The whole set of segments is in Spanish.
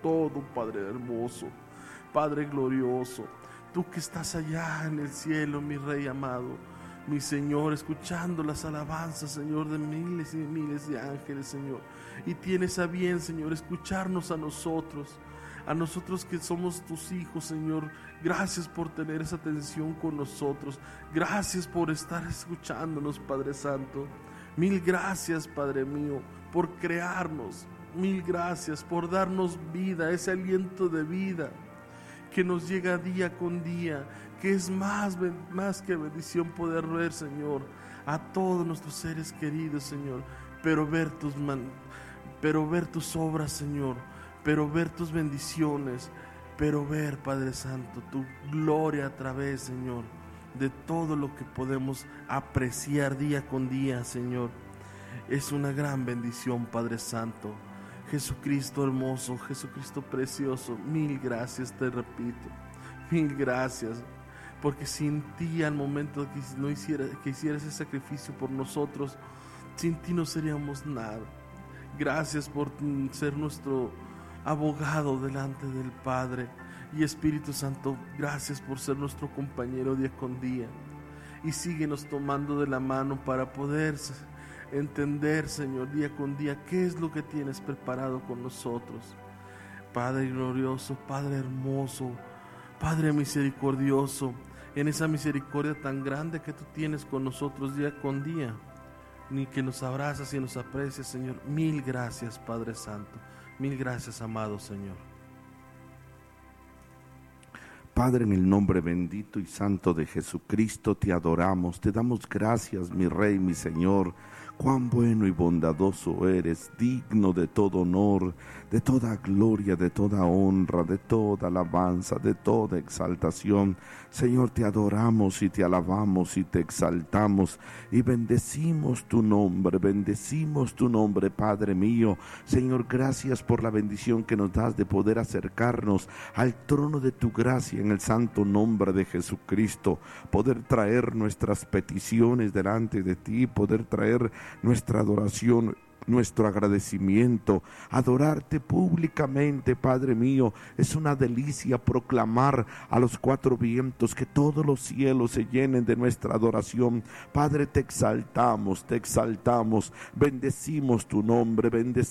todo, Padre hermoso, Padre glorioso, tú que estás allá en el cielo, mi Rey amado, mi Señor, escuchando las alabanzas, Señor, de miles y miles de ángeles, Señor, y tienes a bien, Señor, escucharnos a nosotros que somos tus hijos, Señor. Gracias por tener esa atención con nosotros, gracias por estar escuchándonos, Padre Santo. Mil gracias, Padre mío, por crearnos, mil gracias por darnos vida, ese aliento de vida que nos llega día con día, que es más que bendición poder ver, Señor, a todos nuestros seres queridos, Señor, pero ver tus obras, Señor, pero ver tus bendiciones, pero ver, Padre Santo, tu gloria a través, Señor, de todo lo que podemos apreciar día con día, Señor. Es una gran bendición, Padre Santo. Jesucristo hermoso, Jesucristo precioso, mil gracias, te repito, mil gracias, porque sin ti, al momento que hicieras ese sacrificio por nosotros, sin ti no seríamos nada. Gracias por ser nuestro abogado delante del Padre. Y Espíritu Santo, gracias por ser nuestro compañero día con día, y síguenos tomando de la mano para poder entender, Señor, día con día qué es lo que tienes preparado con nosotros. Padre glorioso, Padre hermoso, Padre misericordioso, en esa misericordia tan grande que tú tienes con nosotros día con día, ni que nos abrazas y nos aprecias, Señor. Mil gracias, Padre Santo, mil gracias, amado Señor. Padre, en el nombre bendito y santo de Jesucristo, te adoramos, te damos gracias, mi Rey, mi Señor. Cuán bueno y bondadoso eres, digno de todo honor, de toda gloria, de toda honra, de toda alabanza, de toda exaltación. Señor, te adoramos y te alabamos y te exaltamos y bendecimos tu nombre, Padre mío. Señor, gracias por la bendición que nos das de poder acercarnos al trono de tu gracia en el santo nombre de Jesucristo, poder traer nuestras peticiones delante de ti, poder traer nuestra adoración, nuestro agradecimiento, adorarte públicamente, Padre mío. Es una delicia proclamar a los cuatro vientos que todos los cielos se llenen de nuestra adoración. Padre, te exaltamos, bendecimos tu nombre,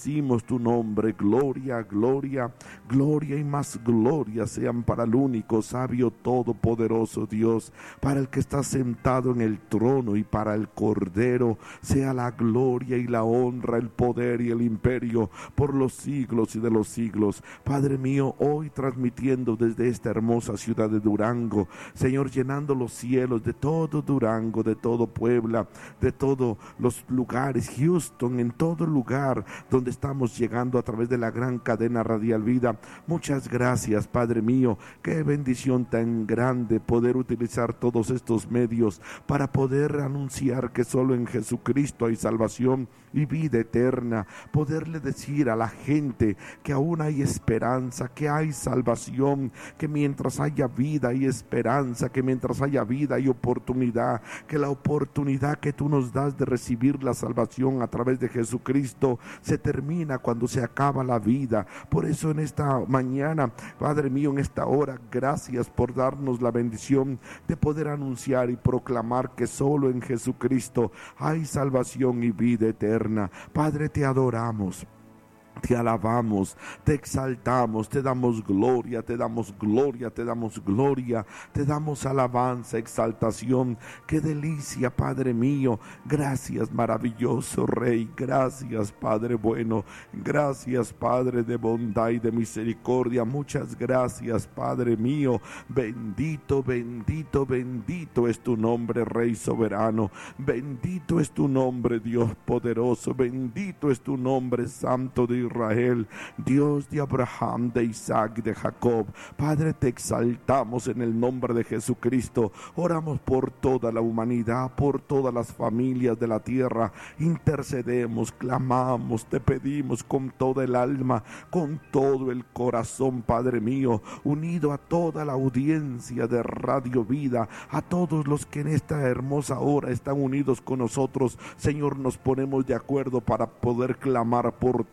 gloria, gloria, gloria y más gloria sean para el único, sabio, todopoderoso Dios, para el que está sentado en el trono y para el Cordero, sea la gloria y la honra, el poder y el imperio por los siglos y de los siglos. Padre mío, hoy transmitiendo desde esta hermosa ciudad de Durango, Señor, llenando los cielos de todo Durango, de todo Puebla, de todos los lugares, Houston, en todo lugar donde estamos llegando a través de la gran cadena Radial Vida. Muchas gracias, Padre mío. Qué bendición tan grande poder utilizar todos estos medios para poder anunciar que solo en Jesucristo hay salvación y vida eterna, poderle decir a la gente que aún hay esperanza, que hay salvación, que mientras haya vida hay esperanza, que mientras haya vida hay oportunidad, que la oportunidad que tú nos das de recibir la salvación a través de Jesucristo se termina cuando se acaba la vida. Por eso en esta mañana, Padre mío, en esta hora, gracias por darnos la bendición de poder anunciar y proclamar que solo en Jesucristo hay salvación y vida eterna. Padre, te adoramos, te alabamos, te exaltamos, te damos gloria, te damos alabanza, exaltación. Qué delicia, Padre mío. Gracias, maravilloso Rey. Gracias, Padre bueno. Gracias, Padre de bondad y de misericordia. Muchas gracias, Padre mío. Bendito, bendito, bendito es tu nombre, Rey soberano. Bendito es tu nombre, Dios poderoso. Bendito es tu nombre, Santo de Israel, Dios de Abraham, de Isaac, de Jacob. Padre, te exaltamos en el nombre de Jesucristo. Oramos por toda la humanidad, por todas las familias de la tierra. Intercedemos, clamamos, te pedimos con toda el alma, con todo el corazón, Padre mío, unido a toda la audiencia de Radio Vida, a todos los que en esta hermosa hora están unidos con nosotros. Señor, nos ponemos de acuerdo para poder clamar por toda la humanidad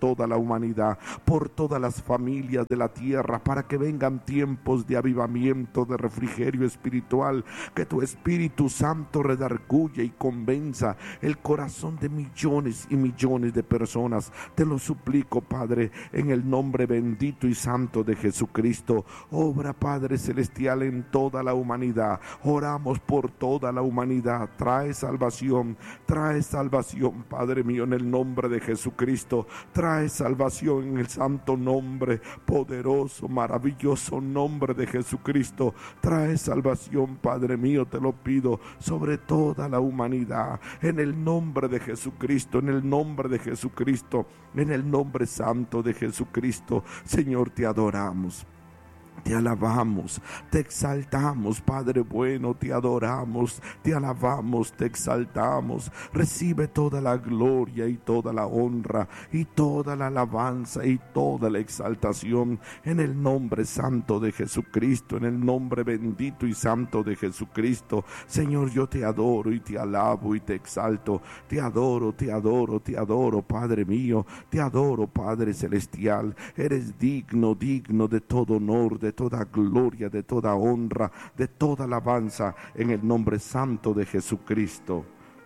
humanidad, por todas las familias de la tierra, para que vengan tiempos de avivamiento, de refrigerio espiritual, que tu Espíritu Santo redarguya y convenza el corazón de millones y millones de personas. Te lo suplico, Padre, en el nombre bendito y santo de Jesucristo. Obra, Padre celestial, en toda la humanidad. Oramos por toda la humanidad. Trae salvación, Padre mío, en el nombre de Jesucristo. Trae salvación en el santo nombre, poderoso, maravilloso nombre de Jesucristo. Trae salvación, Padre mío, te lo pido, sobre toda la humanidad, en el nombre de Jesucristo, en el nombre de Jesucristo, en el nombre santo de Jesucristo. Señor, te adoramos. Te alabamos, te exaltamos, Padre bueno, te adoramos, te alabamos, te exaltamos. Recibe toda la gloria y toda la honra y toda la alabanza y toda la exaltación en el nombre santo de Jesucristo, en el nombre bendito y santo de Jesucristo. Señor, yo te adoro y te alabo y te exalto. Te adoro, te adoro, te adoro, Padre mío, te adoro, Padre celestial. Eres digno, digno de todo honor, de toda gloria, de toda honra, de toda alabanza, en el nombre santo de Jesucristo.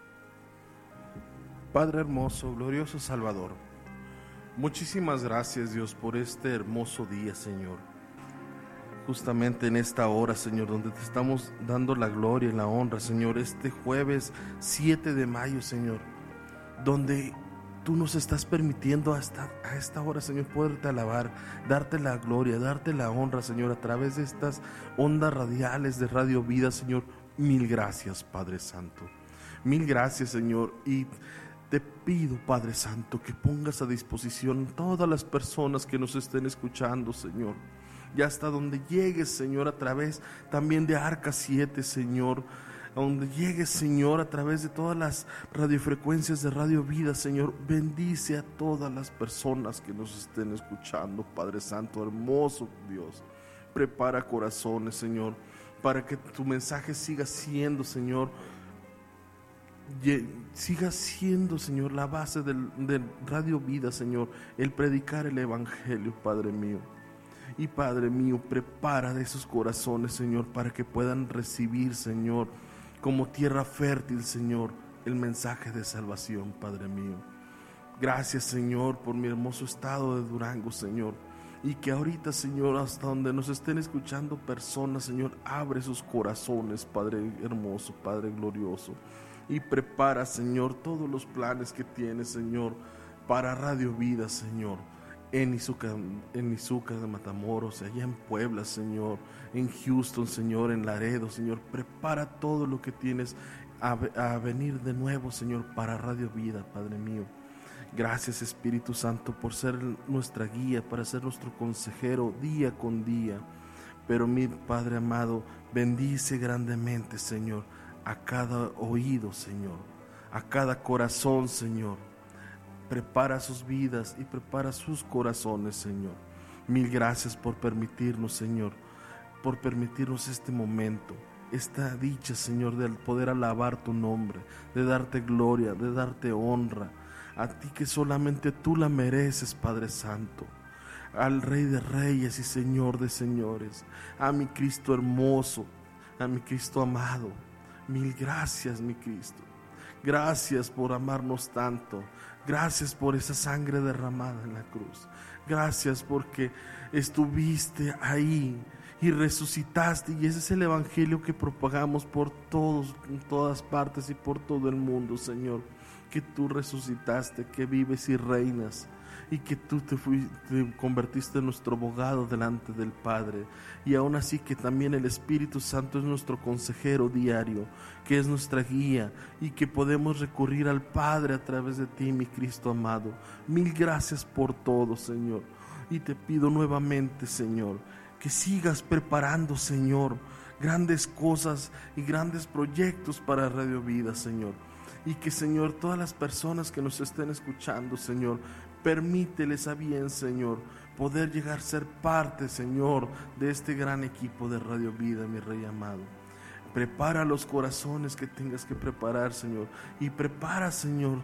Padre hermoso, glorioso Salvador, muchísimas gracias, Dios, por este hermoso día, Señor. Justamente en esta hora, Señor, donde te estamos dando la gloria y la honra, Señor, este jueves 7 de mayo, Señor, donde tú nos estás permitiendo a esta hora, Señor, poderte alabar, darte la gloria, darte la honra, Señor, a través de estas ondas radiales de Radio Vida, Señor. Mil gracias, Padre Santo. Mil gracias, Señor. Y te pido, Padre Santo, que pongas a disposición todas las personas que nos estén escuchando, Señor. Y hasta donde llegues, Señor, a través también de Arca 7, Señor, a donde llegues, Señor, a través de todas las radiofrecuencias de Radio Vida, Señor. Bendice a todas las personas que nos estén escuchando, Padre Santo, hermoso Dios. Prepara corazones, Señor, para que tu mensaje siga siendo, Señor, la base de Radio Vida, Señor, el predicar el Evangelio, Padre mío. Y Padre mío, prepara de esos corazones, Señor, para que puedan recibir, Señor, como tierra fértil, Señor, el mensaje de salvación, Padre mío. Gracias, Señor, por mi hermoso estado de Durango, Señor. Y que ahorita, Señor, hasta donde nos estén escuchando personas, Señor, abre sus corazones, Padre hermoso, Padre glorioso. Y prepara, Señor, todos los planes que tienes, Señor, para Radio Vida, Señor. En Izuca de Matamoros, allá en Puebla, Señor, en Houston, Señor, en Laredo, Señor. Prepara todo lo que tienes a venir de nuevo, Señor, para Radio Vida, Padre mío. Gracias, Espíritu Santo, por ser nuestra guía, para ser nuestro consejero día con día. Pero mi Padre amado, bendice grandemente, Señor, a cada oído, Señor, a cada corazón, Señor. Prepara sus vidas y prepara sus corazones, Señor. Mil gracias por permitirnos, Señor, por permitirnos este momento, esta dicha, Señor, de poder alabar tu nombre, de darte gloria, de darte honra, a ti que solamente tú la mereces, Padre Santo, al Rey de Reyes y Señor de Señores, a mi Cristo hermoso, a mi Cristo amado. Mil gracias, mi Cristo. Gracias por amarnos tanto. Gracias por esa sangre derramada en la cruz. Gracias porque estuviste ahí y resucitaste, y ese es el evangelio que propagamos por todas partes y por todo el mundo, Señor. Que tú resucitaste, que vives y reinas, y que tú te convertiste en nuestro abogado delante del Padre, y aún así que también el Espíritu Santo es nuestro consejero diario, que es nuestra guía, y que podemos recurrir al Padre a través de ti, mi Cristo amado. Mil gracias por todo, Señor, y te pido nuevamente, Señor, que sigas preparando, Señor, grandes cosas y grandes proyectos para Radio Vida, Señor. Y que, Señor, todas las personas que nos estén escuchando, Señor, permíteles a bien, Señor, poder llegar a ser parte, Señor, de este gran equipo de Radio Vida, mi Rey amado. Prepara los corazones que tengas que preparar, Señor, y prepara, Señor,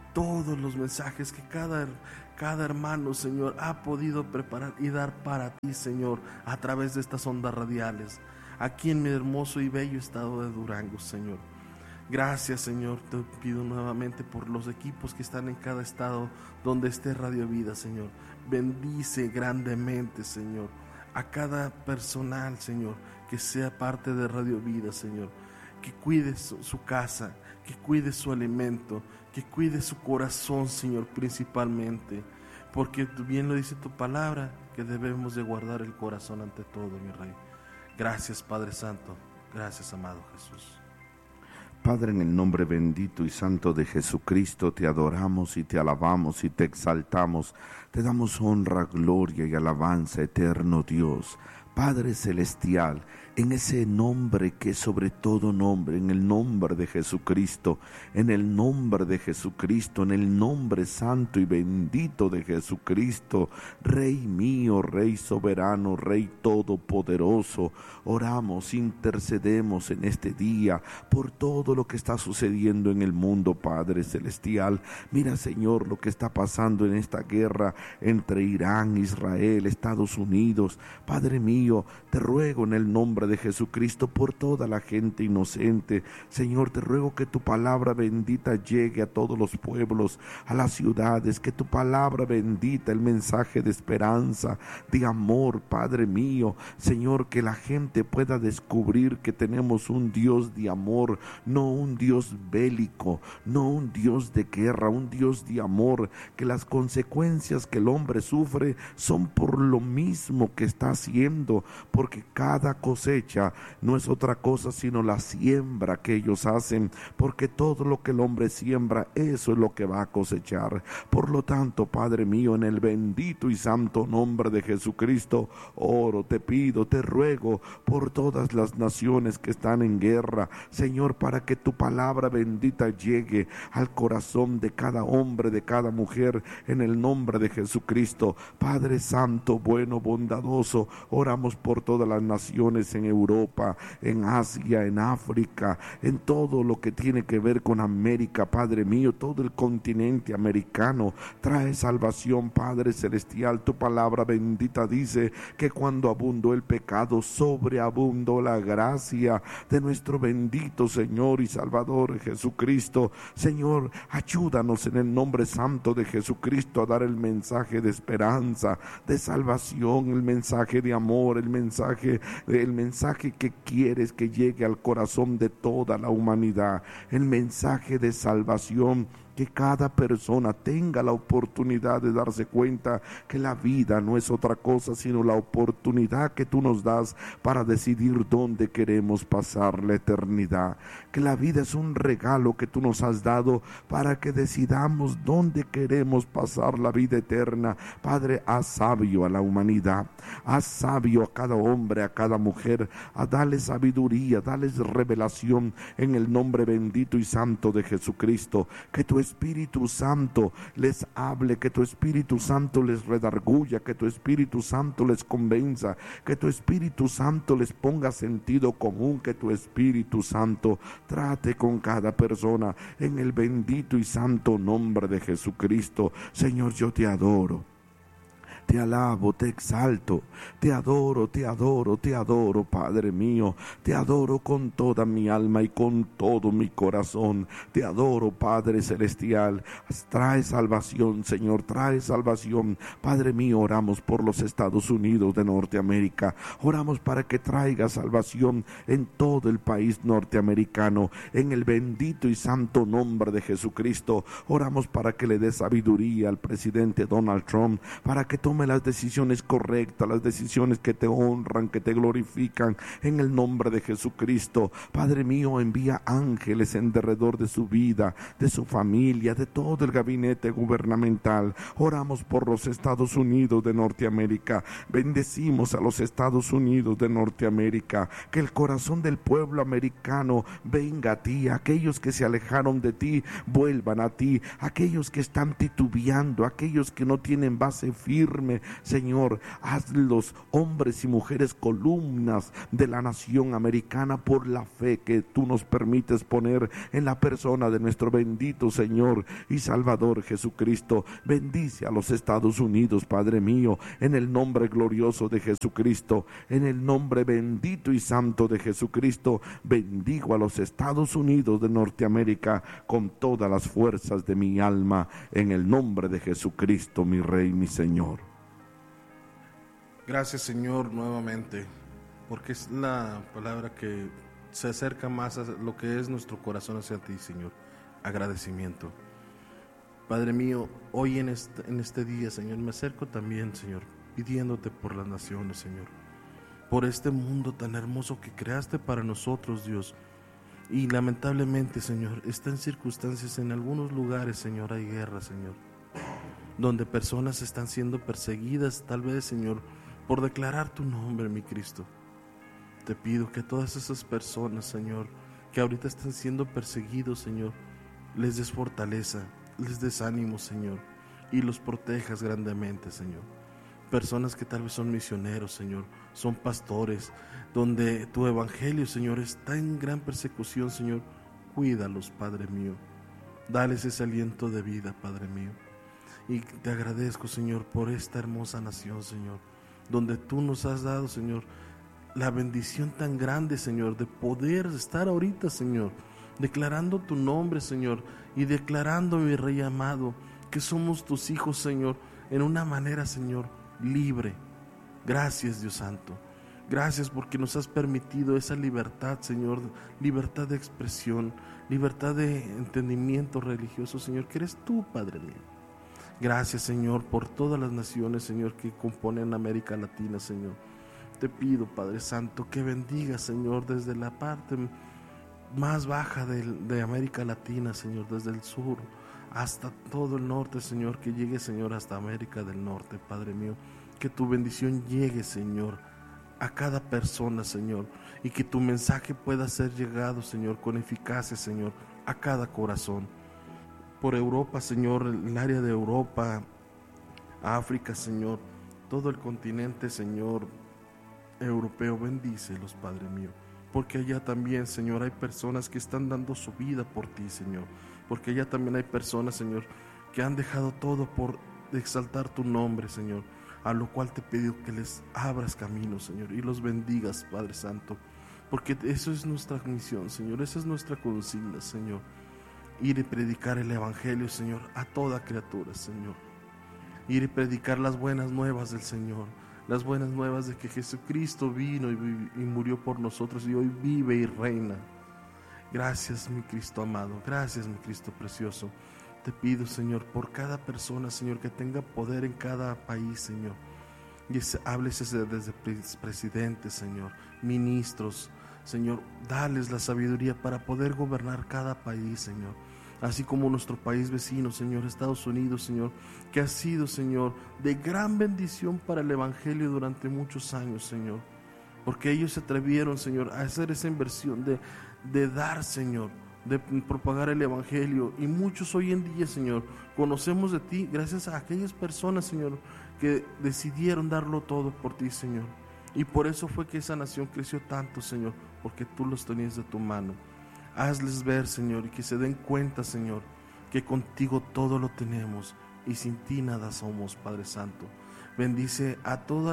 todos los mensajes que cada hermano, Señor, ha podido preparar y dar para ti, Señor, a través de estas ondas radiales, aquí en mi hermoso y bello estado de Durango, Señor. Gracias, Señor, te pido nuevamente por los equipos que están en cada estado donde esté Radio Vida, Señor. Bendice grandemente, Señor, a cada personal, Señor, que sea parte de Radio Vida, Señor. Que cuide su casa, que cuide su alimento, que cuide su corazón, Señor, principalmente. Porque bien lo dice tu palabra, que debemos de guardar el corazón ante todo, mi Rey. Gracias, Padre Santo. Gracias, amado Jesús. Padre, en el nombre bendito y santo de Jesucristo, te adoramos y te alabamos y te exaltamos. Te damos honra, gloria y alabanza, eterno Dios. Padre Celestial, en ese nombre que es sobre todo nombre, en el nombre de Jesucristo, en el nombre de Jesucristo, en el nombre santo y bendito de Jesucristo, Rey mío, Rey soberano, Rey todopoderoso, oramos, intercedemos en este día por todo lo que está sucediendo en el mundo, Padre Celestial. Mira, Señor, lo que está pasando en esta guerra entre Irán, Israel, Estados Unidos. Padre mío, te ruego en el nombre de Jesucristo por toda la gente inocente. Señor, te ruego que tu palabra bendita llegue a todos los pueblos, a las ciudades, que tu palabra bendita, el mensaje de esperanza, de amor, Padre mío, Señor, que la gente pueda descubrir que tenemos un Dios de amor, no un Dios bélico, no un Dios de guerra, un Dios de amor, que las consecuencias que el hombre sufre son por lo mismo que está haciendo, porque cada cosecha no es otra cosa sino la siembra que ellos hacen, porque todo lo que el hombre siembra, eso es lo que va a cosechar. Por lo tanto, Padre mío, en el bendito y santo nombre de Jesucristo, oro, te pido, te ruego por todas las naciones que están en guerra, Señor, para que tu palabra bendita llegue al corazón de cada hombre, de cada mujer, en el nombre de Jesucristo. Padre santo, bueno, bondadoso, oramos por todas las naciones en Europa, en Asia, en África, en todo lo que tiene que ver con América, Padre mío, todo el continente americano. Trae salvación, Padre Celestial. Tu palabra bendita dice que cuando abundó el pecado, sobreabundó la gracia de nuestro bendito Señor y Salvador Jesucristo. Señor, ayúdanos en el nombre santo de Jesucristo a dar el mensaje de esperanza, de salvación, el mensaje de amor, el mensaje que quieres que llegue al corazón de toda la humanidad, el mensaje de salvación, que cada persona tenga la oportunidad de darse cuenta que la vida no es otra cosa sino la oportunidad que tú nos das para decidir dónde queremos pasar la eternidad, que la vida es un regalo que tú nos has dado para que decidamos dónde queremos pasar la vida eterna. Padre, haz sabio a la humanidad, haz sabio a cada hombre, a cada mujer, a darles sabiduría, darles revelación en el nombre bendito y santo de Jesucristo. Que tu Espíritu Santo les hable, que tu Espíritu Santo les redarguya, que tu Espíritu Santo les convenza, que tu Espíritu Santo les ponga sentido común, que tu Espíritu Santo trate con cada persona en el bendito y santo nombre de Jesucristo. Señor, yo te adoro. Te alabo, te exalto, te adoro, te adoro, te adoro, Padre mío. Te adoro con toda mi alma y con todo mi corazón. Te adoro, Padre Celestial. Trae salvación, Señor, trae salvación. Padre mío, oramos por los Estados Unidos de Norteamérica. Oramos para que traiga salvación en todo el país norteamericano. En el bendito y santo nombre de Jesucristo, oramos para que le dé sabiduría al presidente Donald Trump, para que tome las decisiones correctas, las decisiones que te honran, que te glorifican, en el nombre de Jesucristo. Padre mío, envía ángeles en derredor de su vida, de su familia, de todo el gabinete gubernamental. Oramos por los Estados Unidos de Norteamérica. Bendecimos a los Estados Unidos de Norteamérica. Que el corazón del pueblo americano venga a ti. Aquellos que se alejaron de ti vuelvan a ti. Aquellos que están titubeando, aquellos que no tienen base firme firme, Señor. Hazlos hombres y mujeres columnas de la nación americana por la fe que tú nos permites poner en la persona de nuestro bendito Señor y Salvador Jesucristo. Bendice a los Estados Unidos, Padre mío, en el nombre glorioso de Jesucristo, en el nombre bendito y santo de Jesucristo. Bendigo a los Estados Unidos de Norteamérica con todas las fuerzas de mi alma, en el nombre de Jesucristo, mi Rey, mi Señor. Gracias, Señor, nuevamente, porque es la palabra que se acerca más a lo que es nuestro corazón hacia ti, Señor. Agradecimiento. Padre mío, hoy en este día, Señor, me acerco también, Señor, pidiéndote por las naciones, Señor, por este mundo tan hermoso que creaste para nosotros, Dios. Y lamentablemente, Señor, está en circunstancias, en algunos lugares, Señor, hay guerra, Señor, donde personas están siendo perseguidas, tal vez, Señor, por declarar tu nombre, mi Cristo. Te pido que todas esas personas, Señor, que ahorita están siendo perseguidos, Señor, les des fortaleza, les des ánimo, Señor, y los protejas grandemente, Señor. Personas que tal vez son misioneros, Señor, son pastores, donde tu evangelio, Señor, está en gran persecución, Señor. Cuídalos, Padre mío. Dales ese aliento de vida, Padre mío. Y te agradezco, Señor, por esta hermosa nación, Señor, donde tú nos has dado, Señor, la bendición tan grande, Señor, de poder estar ahorita, Señor, declarando tu nombre, Señor, y declarando, mi Rey amado, que somos tus hijos, Señor, en una manera, Señor, libre. Gracias, Dios Santo. Gracias porque nos has permitido esa libertad, Señor, libertad de expresión, libertad de entendimiento religioso, Señor, que eres tú, Padre mío. Gracias, Señor, por todas las naciones, Señor, que componen América Latina, Señor. Te pido, Padre Santo, que bendigas, Señor, desde la parte más baja de América Latina, Señor, desde el sur hasta todo el norte, Señor, que llegue, Señor, hasta América del Norte, Padre mío. Que tu bendición llegue, Señor, a cada persona, Señor, y que tu mensaje pueda ser llegado, Señor, con eficacia, Señor, a cada corazón. Por Europa, Señor, el área de Europa, África, Señor, todo el continente, Señor, europeo, bendícelos, Padre mío, porque allá también, Señor, hay personas que están dando su vida por ti, Señor, porque allá también hay personas, Señor, que han dejado todo por exaltar tu nombre, Señor, a lo cual te pido que les abras camino, Señor, y los bendigas, Padre Santo, porque eso es nuestra misión, Señor, esa es nuestra consigna, Señor. Ir y predicar el evangelio, Señor, a toda criatura, Señor. Ir y predicar las buenas nuevas del Señor, las buenas nuevas de que Jesucristo vino y murió por nosotros y hoy vive y reina. Gracias, mi Cristo amado, gracias, mi Cristo precioso. Te pido, Señor, por cada persona, Señor, que tenga poder en cada país, Señor. Y háblese desde presidentes, Señor, ministros, Señor, dales la sabiduría para poder gobernar cada país, Señor. Así como nuestro país vecino, Señor, Estados Unidos, Señor, que ha sido, Señor, de gran bendición para el evangelio durante muchos años, Señor. Porque ellos se atrevieron, Señor, a hacer esa inversión de dar, Señor, de propagar el evangelio. Y muchos hoy en día, Señor, conocemos de ti gracias a aquellas personas, Señor, que decidieron darlo todo por ti, Señor. Y por eso fue que esa nación creció tanto, Señor, porque tú los tenías de tu mano. Hazles ver, Señor, y que se den cuenta, Señor, que contigo todo lo tenemos y sin ti nada somos, Padre Santo. Bendice a toda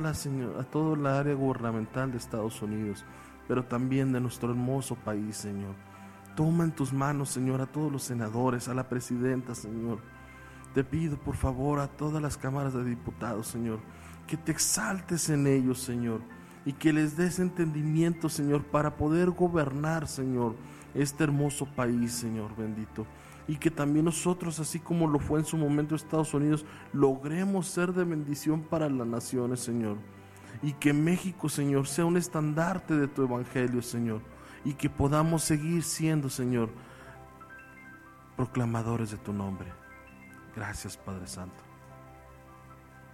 la área gubernamental de Estados Unidos, pero también de nuestro hermoso país, Señor. Toma en tus manos, Señor, a todos los senadores, a la presidenta, Señor. Te pido, por favor, a todas las cámaras de diputados, Señor, que te exaltes en ellos, Señor, y que les des entendimiento, Señor, para poder gobernar, Señor, este hermoso país, Señor bendito. Y que también nosotros, así como lo fue en su momento Estados Unidos, logremos ser de bendición para las naciones, Señor. Y que México, Señor, sea un estandarte de tu evangelio, Señor. Y que podamos seguir siendo, Señor, proclamadores de tu nombre. Gracias, Padre Santo.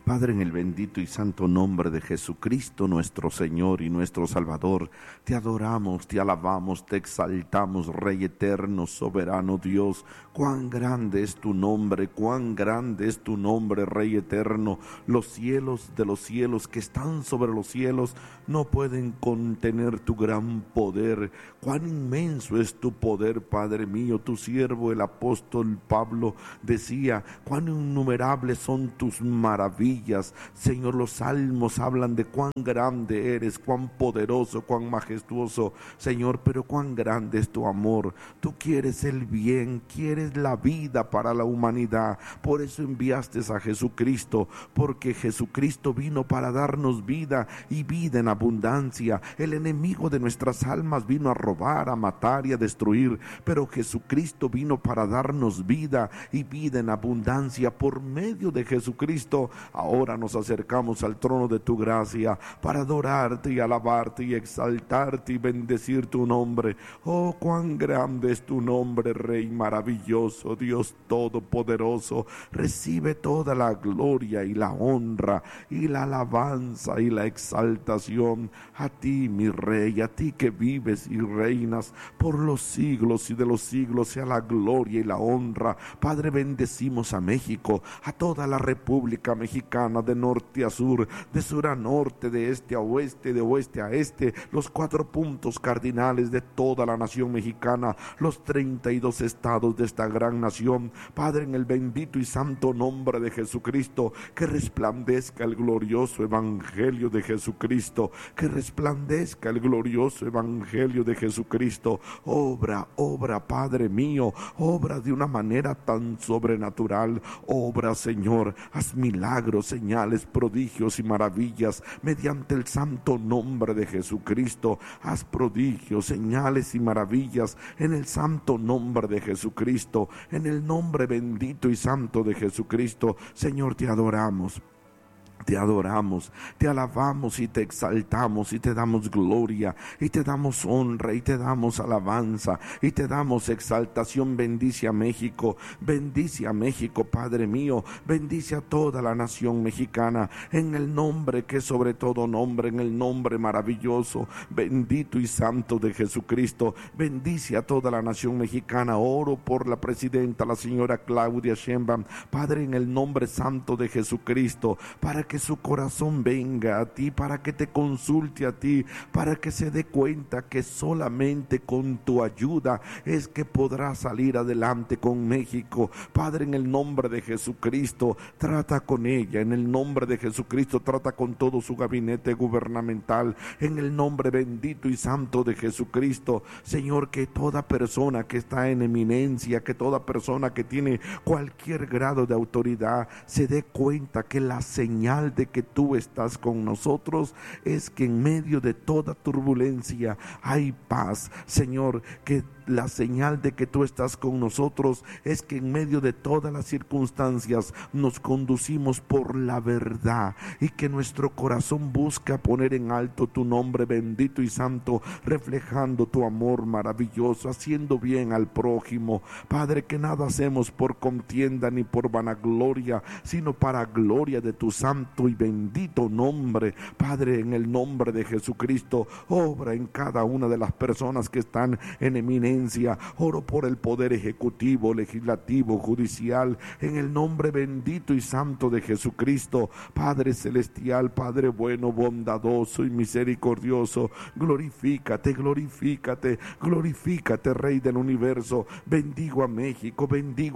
Padre, en el bendito y santo nombre de Jesucristo, nuestro Señor y nuestro Salvador, te adoramos, te alabamos, te exaltamos, Rey eterno, soberano Dios. Cuán grande es tu nombre, cuán grande es tu nombre, Rey eterno. Los cielos de los cielos que están sobre los cielos no pueden contener tu gran poder. Cuán inmenso es tu poder, Padre mío. Tu siervo, el apóstol Pablo, decía, cuán innumerables son tus maravillas. Señor, los salmos hablan de cuán grande eres, cuán poderoso, cuán majestuoso, Señor, pero cuán grande es tu amor. Tú quieres el bien, quieres la vida para la humanidad. Por eso enviaste a Jesucristo, porque Jesucristo vino para darnos vida y vida en abundancia. El enemigo de nuestras almas vino a robar, a matar y a destruir, pero Jesucristo vino para darnos vida y vida en abundancia. Por medio de Jesucristo, ahora nos acercamos al trono de tu gracia para adorarte y alabarte y exaltarte y bendecir tu nombre. Oh, cuán grande es tu nombre, Rey maravilloso, Dios todopoderoso. Recibe toda la gloria y la honra y la alabanza y la exaltación a ti, mi Rey, a ti que vives y reinas por los siglos y de los siglos. Sea la gloria y la honra. Padre, bendecimos a México, a toda la República Mexicana, de norte a sur, de sur a norte, de este a oeste, de oeste a este, los 4 puntos cardinales de toda la nación mexicana, los 32 estados de esta gran nación. Padre, en el bendito y santo nombre de Jesucristo, que resplandezca el glorioso evangelio de Jesucristo, que resplandezca el glorioso evangelio de Jesucristo. Obra, Padre mío, obra de una manera tan sobrenatural. Obra, Señor, haz milagros, señales, prodigios y maravillas mediante el santo nombre de Jesucristo. Haz prodigios, señales y maravillas en el santo nombre de Jesucristo, en el nombre bendito y santo de Jesucristo. Señor, te adoramos. Te adoramos, te alabamos y te exaltamos y te damos gloria y te damos honra y te damos alabanza y te damos exaltación. Bendice a México, Padre mío, bendice a toda la nación mexicana en el nombre que sobre todo nombre, en el nombre maravilloso, bendito y santo de Jesucristo. Bendice a toda la nación mexicana. Oro por la presidenta, la señora Claudia Sheinbaum, Padre, en el nombre santo de Jesucristo, para que su corazón venga a ti, para que te consulte a ti, para que se dé cuenta que solamente con tu ayuda es que podrá salir adelante con México. Padre, en el nombre de Jesucristo, trata con ella, en el nombre de Jesucristo, trata con todo su gabinete gubernamental, en el nombre bendito y santo de Jesucristo. Señor, que toda persona que está en eminencia, que toda persona que tiene cualquier grado de autoridad, se dé cuenta que la señal de que tú estás con nosotros es que en medio de toda turbulencia hay paz. Señor, que la señal de que tú estás con nosotros es que en medio de todas las circunstancias nos conducimos por la verdad y que nuestro corazón busca poner en alto tu nombre bendito y santo, reflejando tu amor maravilloso, haciendo bien al prójimo. Padre, que nada hacemos por contienda ni por vanagloria, sino para gloria de tu santo y bendito nombre. Padre, en el nombre de Jesucristo, obra en cada una de las personas que están en eminencia. Oro por el poder ejecutivo, legislativo, judicial, en el nombre bendito y santo de Jesucristo. Padre celestial, Padre bueno, bondadoso y misericordioso, glorifícate, glorifícate, glorifícate, Rey del universo. Bendigo a México,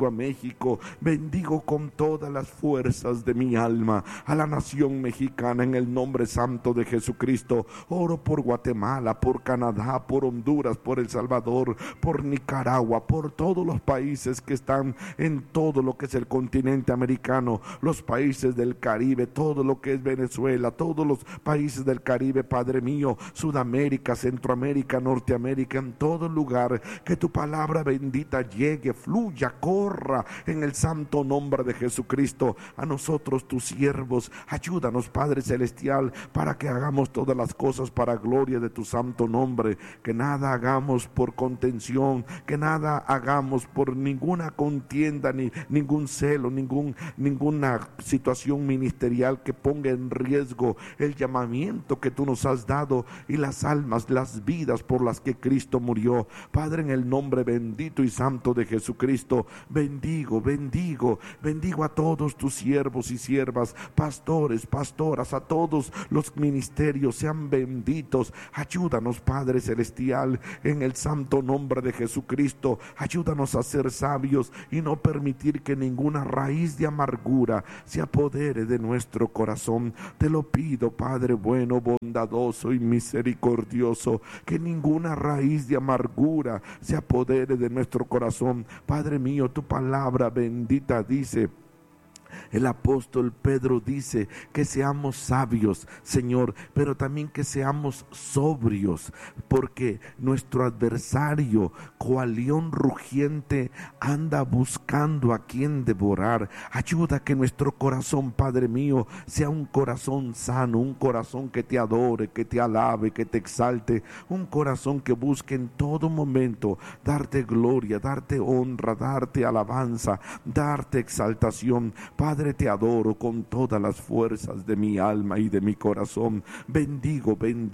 bendigo con todas las fuerzas de mi alma a la nación mexicana en el nombre santo de Jesucristo. Oro por Guatemala, por Canadá, por Honduras, por El Salvador, por Nicaragua, por todos los países que están en todo lo que es el continente americano, los países del Caribe, todo lo que es Venezuela, todos los países del Caribe, Padre mío, Sudamérica, Centroamérica, Norteamérica, en todo lugar, que tu palabra bendita llegue, fluya, corra en el santo nombre de Jesucristo a nosotros, tus siervos, Ayúdanos, Padre celestial, para que hagamos todas las cosas para gloria de tu santo nombre, que nada hagamos por contención, que nada hagamos por ninguna contienda, ni ningún celo, ninguna situación ministerial que ponga en riesgo el llamamiento que tú nos has dado y las almas, las vidas por las que Cristo murió. Padre, en el nombre bendito y santo de Jesucristo, bendigo a todos tus siervos y siervas, pastores, pastoras, a todos los ministerios, sean benditos. Ayúdanos, Padre celestial, en el santo nombre de Jesucristo. Ayúdanos a ser sabios y no permitir que ninguna raíz de amargura se apodere de nuestro corazón. Te lo pido, Padre bueno, bondadoso y misericordioso, que ninguna raíz de amargura se apodere de nuestro corazón. Padre mío, tu palabra bendita dice, el apóstol Pedro dice que seamos sabios, Señor, pero también que seamos sobrios, porque nuestro adversario, cual león rugiente, anda buscando a quien devorar. Ayuda que nuestro corazón, Padre mío, sea un corazón sano, un corazón que te adore, que te alabe, que te exalte, un corazón que busque en todo momento darte gloria, darte honra, darte alabanza, darte exaltación. Padre, te adoro con todas las fuerzas de mi alma y de mi corazón. Bendigo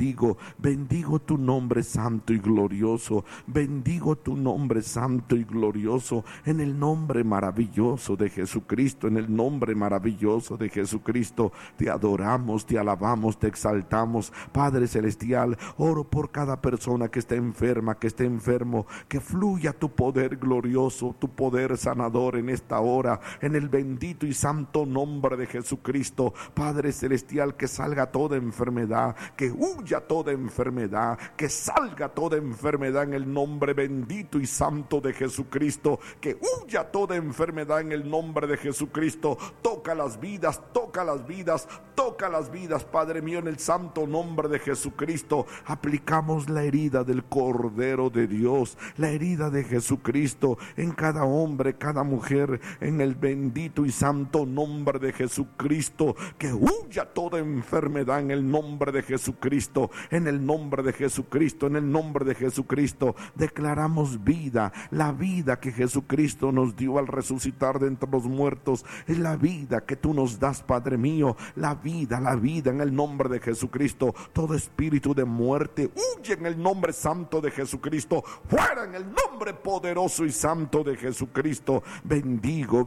tu nombre santo y glorioso. Bendigo tu nombre santo y glorioso, en el nombre maravilloso de Jesucristo, en el nombre maravilloso de Jesucristo. Te adoramos, te alabamos, te exaltamos. Padre celestial, oro por cada persona que está enferma, que esté enfermo, que fluya tu poder glorioso, tu poder sanador en esta hora, en el bendito y santo nombre de Jesucristo. Padre celestial, que salga toda enfermedad, que huya toda enfermedad, que salga toda enfermedad en el nombre bendito y santo de Jesucristo, que huya toda enfermedad en el nombre de Jesucristo. Toca las vidas, toca las vidas, toca las vidas, Padre mío, en el santo nombre de Jesucristo. Aplicamos la herida del Cordero de Dios, la herida de Jesucristo en cada hombre, cada mujer, en el bendito y santo nombre de Jesucristo. Que huya toda enfermedad en el nombre de Jesucristo, en el nombre de Jesucristo, en el nombre de Jesucristo. Declaramos vida, la vida que Jesucristo nos dio al resucitar de entre los muertos, es la vida que tú nos das, Padre mío, la vida en el nombre de Jesucristo. Todo espíritu de muerte huye en el nombre santo de Jesucristo, fuera en el nombre poderoso y santo de Jesucristo. Bendigo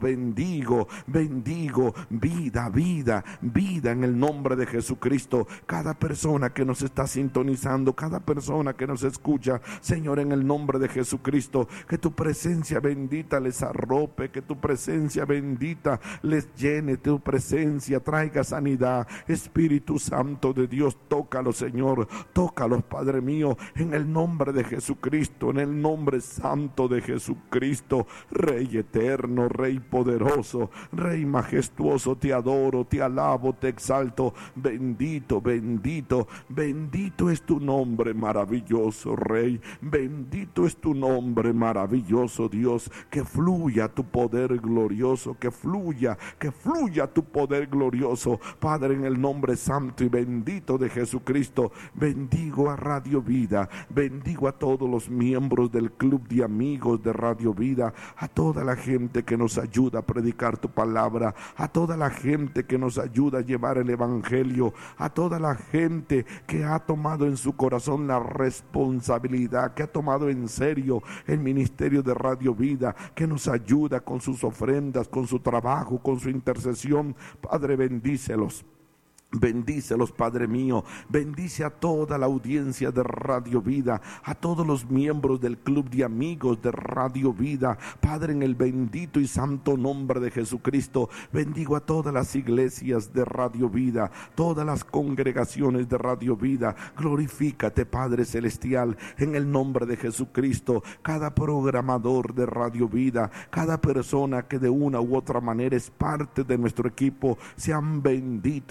vida en el nombre de Jesucristo. Cada persona que nos está sintonizando, cada persona que nos escucha, Señor, en el nombre de Jesucristo, que tu presencia bendita les arrope, que tu presencia bendita les llene, tu presencia traiga sanidad. Espíritu Santo de Dios, tócalos, Señor, tócalos, Padre mío, en el nombre de Jesucristo, en el nombre santo de Jesucristo. Rey eterno, Rey poderoso, Rey majestuoso, te adoro, te alabo, te exalto. Bendito es tu nombre maravilloso, Rey. Bendito es tu nombre maravilloso, Dios. Que fluya tu poder glorioso, que fluya tu poder glorioso, Padre, en el nombre santo y bendito de Jesucristo. Bendigo a Radio Vida, bendigo a todos los miembros del club de amigos de Radio Vida, a toda la gente que nos ayuda a predicar tu palabra, a toda la gente que nos ayuda a llevar el evangelio, a toda la gente que ha tomado en su corazón la responsabilidad, que ha tomado en serio el ministerio de Radio Vida, que nos ayuda con sus ofrendas, con su trabajo, con su intercesión. Padre, bendícelos. Bendícelos, Padre mío. Bendice a toda la audiencia de Radio Vida, a todos los miembros del club de amigos de Radio Vida, Padre, en el bendito y santo nombre de Jesucristo. Bendigo a todas las iglesias de Radio Vida, todas las congregaciones de Radio Vida. Glorifícate, Padre celestial, en el nombre de Jesucristo. Cada programador de Radio Vida, cada persona que de una u otra manera es parte de nuestro equipo, sean benditos,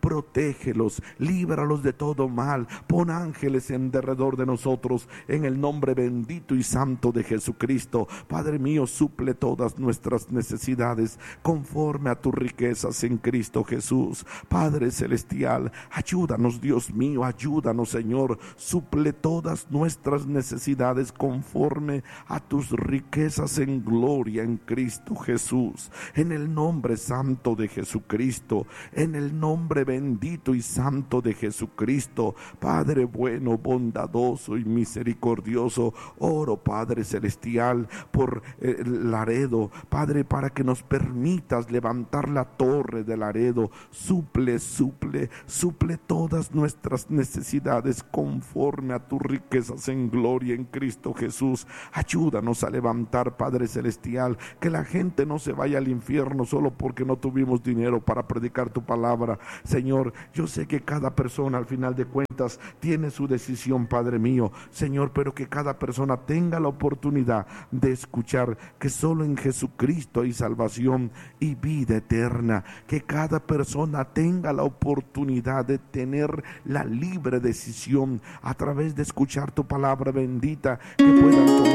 protégelos, líbralos de todo mal, pon ángeles en derredor de nosotros, en el nombre bendito y santo de Jesucristo. Padre mío, suple todas nuestras necesidades conforme a tus riquezas en Cristo Jesús. Padre celestial, ayúdanos, Dios mío, ayúdanos, Señor, suple todas nuestras necesidades conforme a tus riquezas en gloria en Cristo Jesús. En el nombre santo de Jesucristo, en el nombre bendito y santo de Jesucristo, Padre bueno, bondadoso y misericordioso, oro, Padre celestial, por Laredo, Padre, para que nos permitas levantar la torre de Laredo. Suple todas nuestras necesidades conforme a tus riquezas en gloria en Cristo Jesús. Ayúdanos a levantar, Padre celestial, que la gente no se vaya al infierno solo porque no tuvimos dinero para predicar tu palabra. Señor, yo sé que cada persona al final de cuentas tiene su decisión, Padre mío, Señor, pero que cada persona tenga la oportunidad de escuchar que solo en Jesucristo hay salvación y vida eterna. Que cada persona tenga la oportunidad de tener la libre decisión a través de escuchar tu palabra bendita, que puedan tomar